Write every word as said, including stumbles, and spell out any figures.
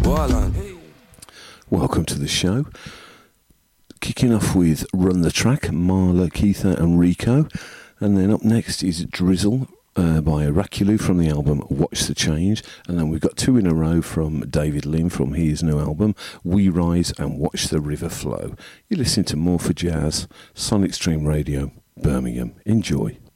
Welcome to the show. Kicking off with Run the Track, Marla, Keitha and Rico. And then up next is Drizzle uh, by Oraculou from the album Watch the Change. And then we've got two in a row from David Lim from his new album, We Rise and Watch the River Flow. You listen to More for Jazz, Sonic Stream Radio, Birmingham. Enjoy.